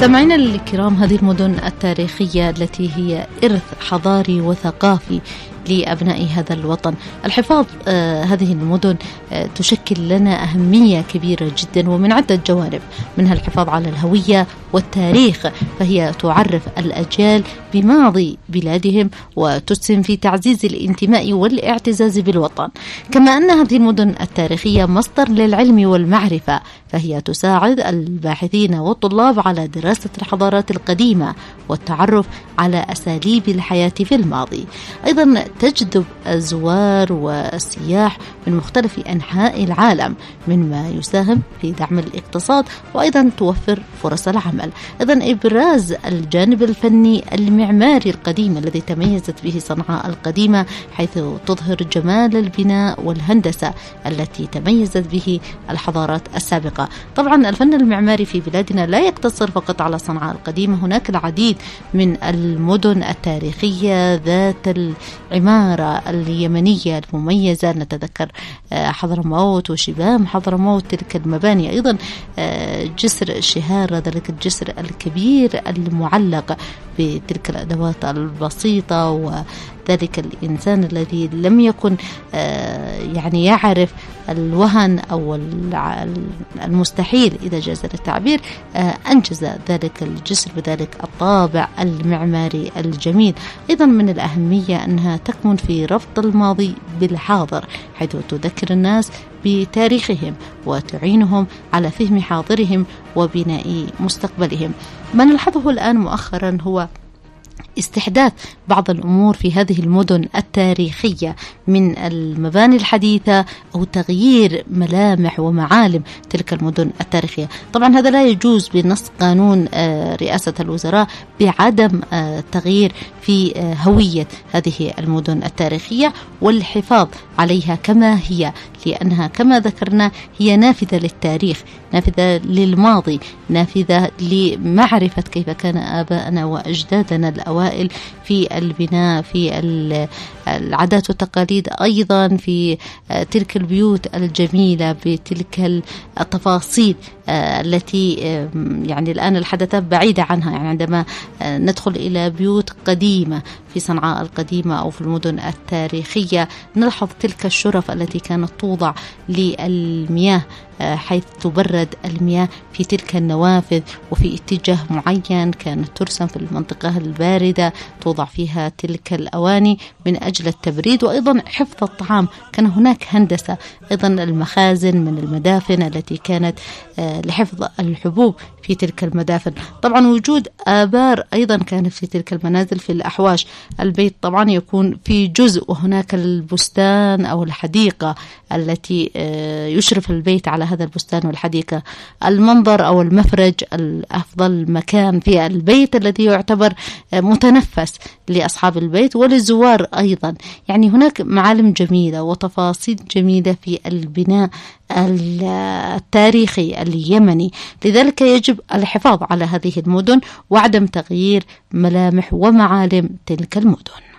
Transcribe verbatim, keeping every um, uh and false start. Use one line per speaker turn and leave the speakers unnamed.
مستمعينا الكرام، هذه المدن التاريخية التي هي إرث حضاري وثقافي لأبناء هذا الوطن. الحفاظ آه هذه المدن آه تشكل لنا أهمية كبيرة جدا ومن عدة جوانب، منها الحفاظ على الهوية والتاريخ، فهي تعرف الأجيال بماضي بلادهم وتسهم في تعزيز الانتماء والاعتزاز بالوطن. كما أن هذه المدن التاريخية مصدر للعلم والمعرفة، فهي تساعد الباحثين والطلاب على دراسة الحضارات القديمة والتعرف على أساليب الحياة في الماضي. أيضا تجذب الزوار والسياح من مختلف أنحاء العالم، مما يساهم في دعم الاقتصاد وأيضا توفر فرص العمل. أيضا إبراز الجانب الفني المعماري القديم الذي تميزت به صنعاء القديمة، حيث تظهر جمال البناء والهندسة التي تميزت به الحضارات السابقة. طبعا الفن المعماري في بلادنا لا يقتصر فقط على صنعاء القديمة، هناك العديد من المدن التاريخية ذات العمارة اليمنية المميزة، نتذكر حضرموت وشبام حضرموت، تلك المباني. أيضا جسر شهارة، ذلك الجسر الكبير المعلق بتلك الأدوات البسيطة، وذلك الإنسان الذي لم يكن يعني يعرف الوهن أو المستحيل إذا جاز التعبير، أنجز ذلك الجسر بذلك الطابع المعماري الجميل. أيضا من الأهمية أنها تكمن في ربط الماضي بالحاضر، حيث تذكر الناس بتاريخهم وتعينهم على فهم حاضرهم وبناء مستقبلهم. ما نلحظه الآن مؤخرا هو استحداث بعض الأمور في هذه المدن التاريخية من المباني الحديثة أو تغيير ملامح ومعالم تلك المدن التاريخية. طبعا هذا لا يجوز بنص قانون رئاسة الوزراء بعدم تغيير في هوية هذه المدن التاريخية والحفاظ عليها كما هي، لأنها كما ذكرنا هي نافذة للتاريخ، نافذة للماضي، نافذة لمعرفة كيف كان آباءنا وأجدادنا الأوائل في البناء، في العادات والتقاليد، أيضا في تلك البيوت الجميلة بتلك التفاصيل التي يعني الآن الحدثات بعيدة عنها. يعني عندما ندخل إلى بيوت قديمة في صنعاء القديمة أو في المدن التاريخية نلحظ تلك الشرف التي كانت توضع للمياه، حيث تبرد المياه في تلك النوافذ وفي اتجاه معين كانت ترسم في المنطقة الباردة، توضع فيها تلك الأواني من أجل التبريد وأيضا حفظ الطعام. كان هناك هندسة، أيضا المخازن من المدافن التي كانت لحفظ الحبوب في تلك المدافن. طبعا وجود آبار أيضا كانت في تلك المنازل في الأحواش. البيت طبعا يكون في جزء وهناك البستان أو الحديقة التي يشرف البيت على هذا البستان والحديقة. المنظر أو المفرج الأفضل مكان في البيت الذي يعتبر متنفس لأصحاب البيت وللزوار أيضا. يعني هناك معالم جميلة وتفاصيل جميلة في البناء التاريخي اليمني، لذلك يجب الحفاظ على هذه المدن وعدم تغيير ملامح ومعالم تلك المدن.